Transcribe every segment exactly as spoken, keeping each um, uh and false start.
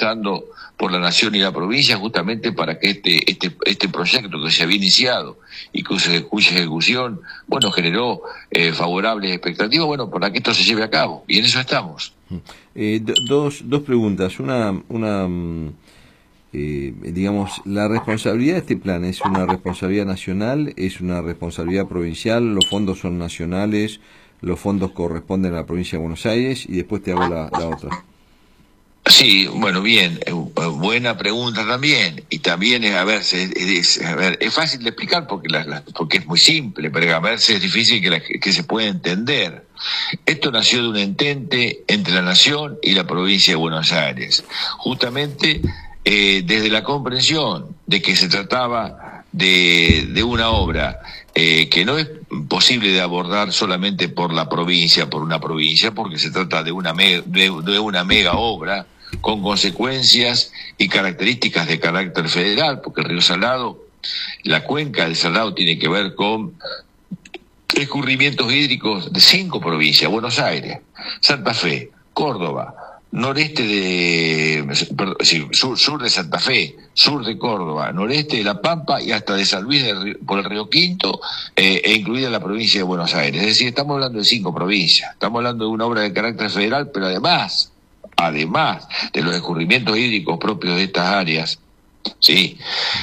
luchando por la nación y la provincia justamente para que este este este proyecto que se había iniciado y cuya, cuya ejecución, bueno, generó eh, favorables expectativas, bueno, para que esto se lleve a cabo, y en eso estamos. Eh, dos, dos preguntas. Una, una eh, digamos, la responsabilidad de este plan, ¿es una responsabilidad nacional? ¿Es una responsabilidad provincial? ¿Los fondos son nacionales? ¿Los fondos corresponden a la provincia de Buenos Aires? Y después te hago la, la otra. Sí, bueno, bien, eh, buena pregunta también, y también es, a ver, es, es, a ver, es fácil de explicar porque la, la, porque es muy simple, pero a veces es difícil que, la, que se pueda entender. Esto nació de un entente entre la nación y la provincia de Buenos Aires, justamente eh, desde la comprensión de que se trataba de, de una obra eh, que no es posible de abordar solamente por la provincia, por una provincia, porque se trata de una me, de, de una mega obra con consecuencias y características de carácter federal, porque el río Salado, la cuenca del Salado tiene que ver con escurrimientos hídricos de cinco provincias: Buenos Aires, Santa Fe, Córdoba, noreste de perdón, sí, sur, sur de Santa Fe, sur de Córdoba, noreste de La Pampa y hasta de San Luis de, por el Río Quinto, eh, e incluida la provincia de Buenos Aires. Es decir, estamos hablando de cinco provincias, estamos hablando de una obra de carácter federal, pero además, además de los escurrimientos hídricos propios de estas áreas, sí,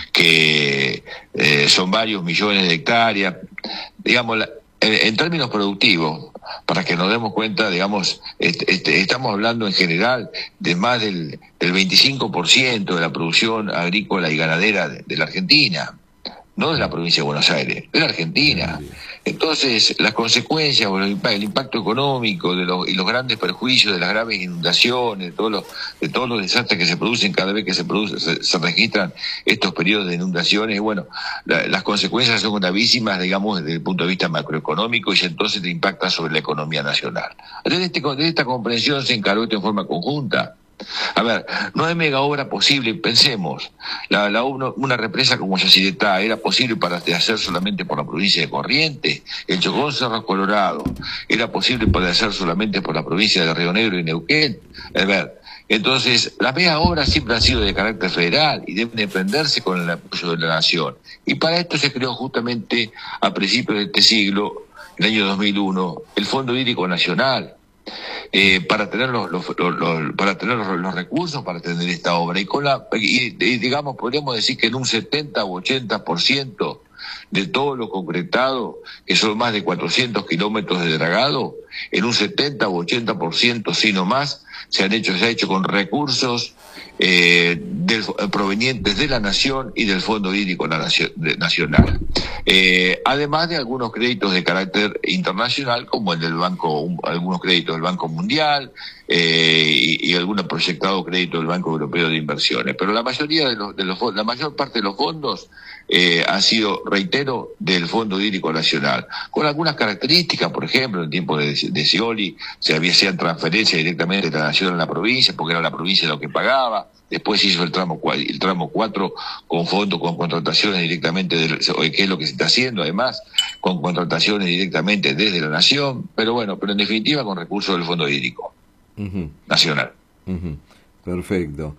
que eh, son varios millones de hectáreas, digamos, la, en, en términos productivos, para que nos demos cuenta, digamos, este, este, estamos hablando en general de más del, del veinticinco por ciento de la producción agrícola y ganadera de, de la Argentina, no de la provincia de Buenos Aires, de la Argentina. Entonces, las consecuencias, o el impacto económico de los, y los grandes perjuicios de las graves inundaciones, de todos los, de todos los desastres que se producen cada vez que se produce, se, se registran estos periodos de inundaciones, bueno, la, las consecuencias son gravísimas, digamos, desde el punto de vista macroeconómico, y entonces te impacta sobre la economía nacional. Desde, este, desde esta comprensión se encaró esto en forma conjunta. A ver, no hay mega obra posible, pensemos, la, la uno, una represa como Yacyretá era posible para hacer solamente por la provincia de Corrientes, el Chocón Cerros Colorado era posible para hacer solamente por la provincia de Río Negro y Neuquén. A ver, entonces las mega obras siempre han sido de carácter federal y deben emprenderse con el apoyo de la nación, y para esto se creó justamente a principios de este siglo, el año dos mil uno, el Fondo Hídrico Nacional. Eh, para tener los, los, los, los para tener los, los recursos para tener esta obra, y con la y, y digamos podríamos decir que en un setenta u ochenta por ciento de todo lo concretado, que son más de cuatrocientos kilómetros de dragado, en un setenta u ochenta por ciento, si no más, se han hecho se ha hecho con recursos eh, del, provenientes de la nación y del Fondo Hídrico Nacional, eh, además de algunos créditos de carácter internacional, como el del banco, algunos créditos del Banco Mundial eh, y, y algunos proyectados créditos del Banco Europeo de Inversiones. Pero la mayoría de los, de los la mayor parte de los fondos eh, ha sido, reitero, del Fondo Hídrico Nacional, con algunas características. Por ejemplo, en tiempo de, de Scioli se había hacían transferencias directamente de la nación a la provincia, porque era la provincia lo que pagaba. Después se hizo el tramo el tramo cuatro con fondos, con contrataciones directamente, de, que es lo que se está haciendo, además, con contrataciones directamente desde la nación, pero bueno, pero en definitiva con recursos del Fondo Hídrico uh-huh. Nacional. Uh-huh. Perfecto.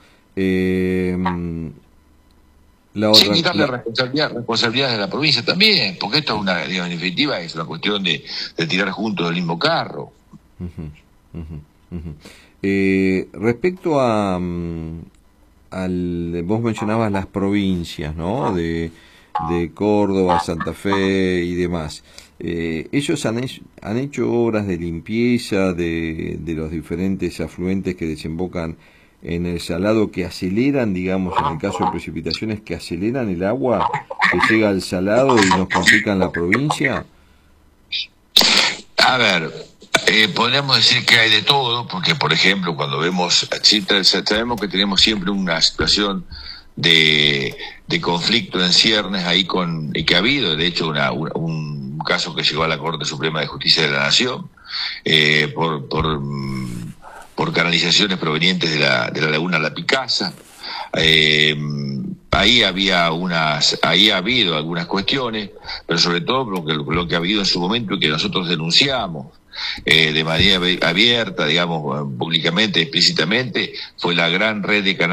Eh, la otra, Sin quitarle la... responsabilidad, responsabilidades de la provincia también, porque esto es una, digamos, en definitiva es una cuestión de, de tirar juntos del mismo carro. Uh-huh. Uh-huh. Uh-huh. Eh, respecto a... Um, al, vos mencionabas las provincias, ¿no? De, de Córdoba, Santa Fe y demás. Eh, ellos han hecho, han hecho obras de limpieza de, de los diferentes afluentes que desembocan en el Salado, que aceleran, digamos, en el caso de precipitaciones, que aceleran el agua que llega al Salado y nos complican la provincia. A ver, Eh, podríamos decir que hay de todo, porque por ejemplo cuando vemos, sí, sabemos que tenemos siempre una situación de, de conflicto en ciernes ahí con, y que ha habido de hecho una, una, un caso que llegó a la Corte Suprema de Justicia de la Nación eh, por, por, por canalizaciones provenientes de la, de la laguna La Picasa. Eh, ahí había unas, ahí ha habido algunas cuestiones, pero sobre todo lo que, lo que ha habido en su momento y que nosotros denunciamos Eh, de manera abierta, digamos, públicamente, explícitamente, fue la gran red de canales